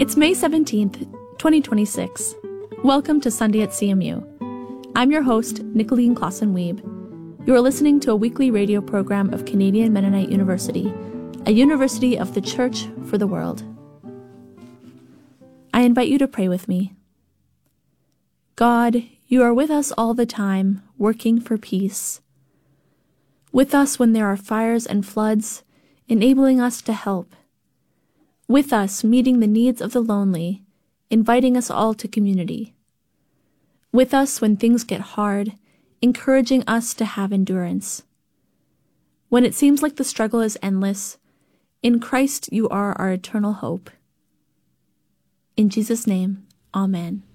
It's May 17th, 2026. Welcome to Sunday at CMU. I'm your host, Nicolene Clausen-Weeb. You are listening to a weekly radio program of Canadian Mennonite University, a university of the Church for the world. I invite you to pray with me. God, you are with us all the time, working for peace. With us when there are fires and floods, enabling us to help. With us meeting the needs of the lonely, inviting us all to community. With us when things get hard, encouraging us to have endurance. When it seems like the struggle is endless, in Christ you are our eternal hope. In Jesus' name, Amen.